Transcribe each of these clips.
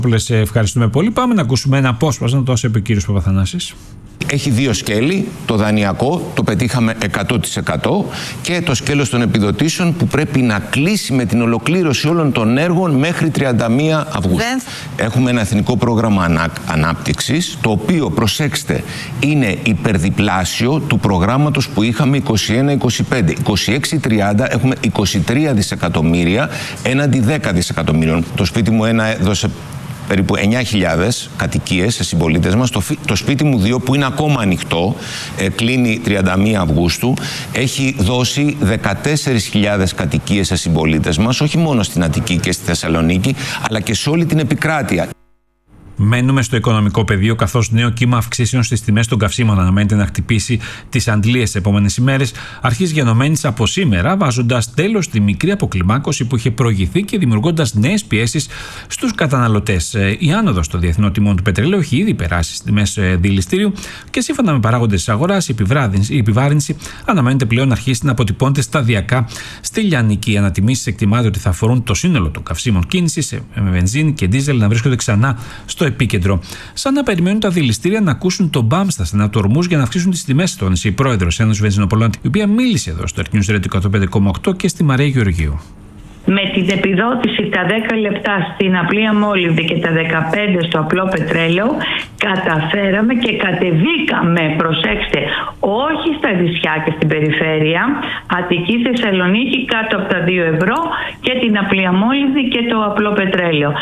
Ευχαριστούμε πολύ. Πάμε να ακούσουμε ένα απόσπασμα, το όσο είπε ο κύριος Παπαθανάσης. Έχει δύο σκέλη, το δανειακό, το πετύχαμε 100% και το σκέλος των επιδοτήσεων που πρέπει να κλείσει με την ολοκλήρωση όλων των έργων μέχρι 31 Αυγούστου. Έχουμε ένα εθνικό πρόγραμμα ανάπτυξης, το οποίο, προσέξτε, είναι υπερδιπλάσιο του προγράμματος που είχαμε 21-25. 26-30 έχουμε 23 δισεκατομμύρια έναντι 10 δισεκατομμύριων. Το σπίτι μου έδωσε περίπου 9.000 κατοικίες σε συμπολίτες μας. Το σπίτι μου 2 που είναι ακόμα ανοιχτό, κλείνει 31 Αυγούστου, έχει δώσει 14.000 κατοικίες σε συμπολίτες μας, όχι μόνο στην Αττική και στη Θεσσαλονίκη, αλλά και σε όλη την επικράτεια. Μένουμε στο οικονομικό πεδίο, καθώς νέο κύμα αυξήσεων στις τιμές των καυσίμων αναμένεται να χτυπήσει τις αντλίες τις επόμενες ημέρες, αρχής γενομένης από σήμερα, βάζοντας τέλος στη μικρή αποκλιμάκωση που είχε προηγηθεί και δημιουργώντας νέες πιέσεις στους καταναλωτές. Η άνοδος των διεθνών τιμών του πετρελαίου έχει ήδη περάσει στις τιμές δηληστήριου και σύμφωνα με παράγοντες της αγοράς, η επιβάρυνση αναμένεται πλέον να αρχίσει να αποτυπώνεται σταδιακά στη λιανική. Οι ανατιμήσεις εκτιμάται ότι θα αφορούν το σύνολο των καυσίμων κίνησης, με βενζίνη και ντίζελ να βρίσκονται ξανά στο επίκεντρο. Σαν να περιμένουν τα δηληστήρια να ακούσουν τον μπαμ στα στενά του ορμούς για να αυξήσουν τις τιμές, τόνισε η πρόεδρος Ένωσης Βενζινοπολών, η οποία μίλησε εδώ στο Earth News Radio 105,8 και στη Μαρία Γεωργίου. Με την επιδότηση τα 10 λεπτά στην απλή αμόλυβδη και τα 15 στο απλό πετρέλαιο καταφέραμε και κατεβήκαμε, προσέξτε, όχι στα νησιά και στην περιφέρεια, Αττική, Θεσσαλονίκη κάτω από τα 2 ευρώ και την απλή αμόλυβδη και το απλό πετρέλαιο.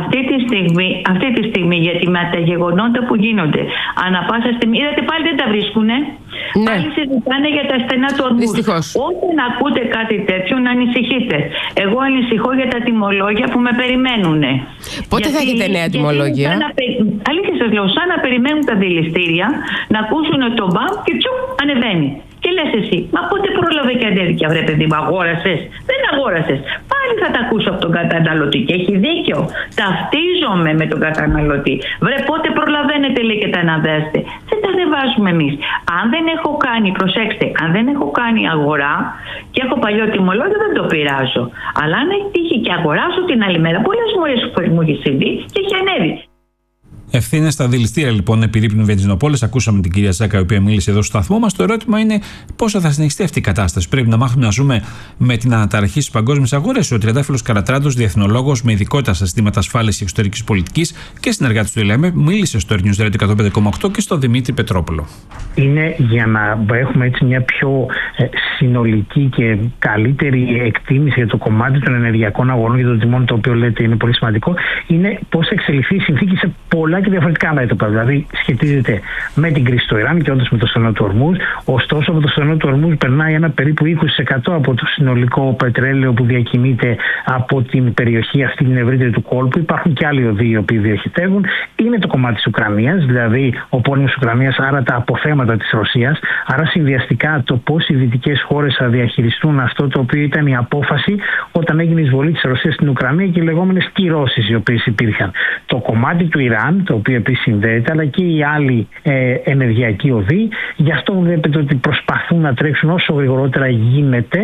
Αυτή τη στιγμή, γιατί με τα γεγονότα που γίνονται, ανά πάσα στιγμή, είδατε πάλι δεν τα βρίσκουνε. Ναι. Πάλι συζητάνε για τα στενά του ορμούς. Όταν ακούτε κάτι τέτοιο να ανησυχείτε. Εγώ ανησυχώ για τα τιμολόγια που με περιμένουνε. Πότε θα έχετε νέα τιμολόγια? Αλήθεια σας λέω, σαν να περιμένουν τα δηληστήρια να ακούσουν το μπαμ και τσουπ ανεβαίνει. Και λες εσύ, μα πότε πρόλαβε και ανέβηκε, βρε παιδί μου, αγόρασες? Δεν αγόρασες. Πάλι θα τα ακούσω από τον καταναλωτή και έχει δίκιο. Ταυτίζομαι με τον καταναλωτή. Βρε πότε προλαβαίνετε, λέει, και τα αναβαίνετε. Δεν τα ανεβάζουμε εμείς. Αν δεν έχω κάνει, προσέξτε, αν δεν έχω κάνει αγορά και έχω παλιό τιμολόγιο, δεν το πειράζω. Αλλά αν έχει τύχει και αγοράσω την άλλη μέρα, πολλές φορές μου έχει συμβεί και έχει ανέβει. Ευθύνες στα δηληστήρια λοιπόν επιδείπνουν βενζινοπόλες. Ακούσαμε την κυρία Ζάκα, η οποία μίλησε εδώ στο σταθμό μας. Το ερώτημα είναι πόσο θα συνεχιστεί αυτή η κατάσταση. Πρέπει να μάθουμε να ζούμε με την αναταραχή στις παγκόσμιες αγορές. Ο Τριαντάφυλλος Καρατράντος, διεθνολόγος με ειδικότητα στα ζητήματα ασφάλειας και εξωτερικής πολιτικής και συνεργάτης του ΕΛΕΜΕ, μίλησε στο Earth News Radio 105,8 και στον Δημήτρη Πετρόπουλο. Είναι για να έχουμε έτσι μια πιο συνολική και καλύτερη εκτίμηση για το κομμάτι των ενεργειακών αγορών και των τιμών, το οποίο λέτε είναι πολύ σημαντικό, είναι πώς εξελιχθεί η συνθήκη σε πολλά και διαφορετικά μέτωπα. Δηλαδή, σχετίζεται με την κρίση του Ιράν και όντως με το στενό του Ορμούζ. Ωστόσο, από το στενό του Ορμούζ περνάει ένα περίπου 20% από το συνολικό πετρέλαιο που διακινείται από την περιοχή αυτή την ευρύτερη του κόλπου. Υπάρχουν και άλλοι οδοί οι οποίοι διοχετεύουν. Είναι το κομμάτι της Ουκρανίας, δηλαδή ο πόλεμος της Ουκρανίας, άρα τα αποθέματα της Ρωσίας. Άρα, συνδυαστικά το πώς οι δυτικές χώρες θα διαχειριστούν αυτό το οποίο ήταν η απόφαση όταν έγινε η εισβολή της Ρωσίας στην Ουκρανία και οι λεγόμενες κυρώσεις οι οποίες υπήρχαν. Το κομμάτι του Ιράν, το οποίο επίσης συνδέεται, αλλά και οι άλλοι ενεργειακοί οδοί. Γι' αυτό βλέπετε ότι προσπαθούν να τρέξουν όσο γρηγορότερα γίνεται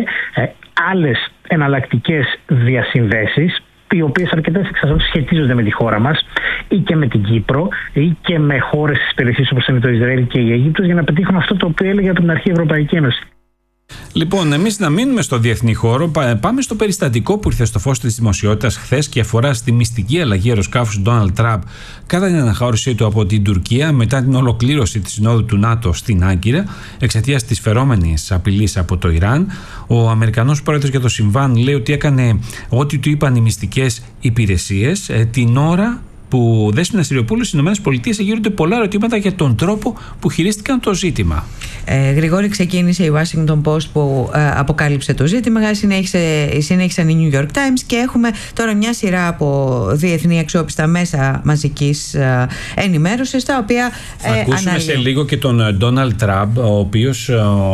άλλες εναλλακτικές διασυνδέσεις, οι οποίες αρκετές εξασφαλίσεις σχετίζονται με τη χώρα μας ή και με την Κύπρο ή και με χώρες της περιοχής όπως είναι το Ισραήλ και η Αίγυπτος, για να πετύχουν αυτό το οποίο έλεγε από την αρχή η Ευρωπαϊκή Ένωση. Λοιπόν, εμείς να μείνουμε στο διεθνή χώρο, πάμε στο περιστατικό που ήρθε στο φως της δημοσιότητας χθες και αφορά στη μυστική αλλαγή αεροσκάφους του Ντόναλντ Τραμπ κατά την αναχώρησή του από την Τουρκία μετά την ολοκλήρωση της συνόδου του ΝΑΤΟ στην Άγκυρα εξαιτίας της φερόμενης απειλής από το Ιράν. Ο Αμερικανός πρόεδρος για το συμβάν λέει ότι έκανε ό,τι του είπαν οι μυστικές υπηρεσίες την ώρα που Δέσποινα Σιριοπούλου στις ΗΠΑ εγείρονται πολλά ερωτήματα για τον τρόπο που χειρίστηκαν το ζήτημα. Γρηγόρη, ξεκίνησε η Washington Post που αποκάλυψε το ζήτημα, συνέχισαν οι New York Times και έχουμε τώρα μια σειρά από διεθνή αξιόπιστα μέσα μαζικής ενημέρωσης, τα οποία θα ακούσουμε σε λίγο και τον Ντόναλντ Τραμπ, ο οποίος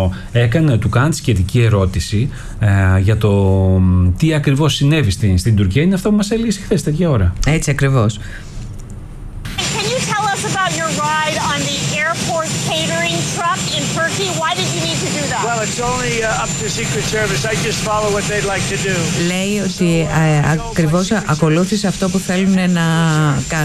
του κάνει σχετική ερώτηση για το τι ακριβώς συνέβη στην Τουρκία. Είναι αυτό που μας έλεγε χθες τέτοια ώρα. Έτσι ακριβώς. About your ride on the airport catering truck in Turkey. Why did you need to do that? Well, it's only up to Secret Service. I just follow what they'd like to do. Λέει ότι ακριβώς ακολούθησε αυτό που θέλουν να κάνουν.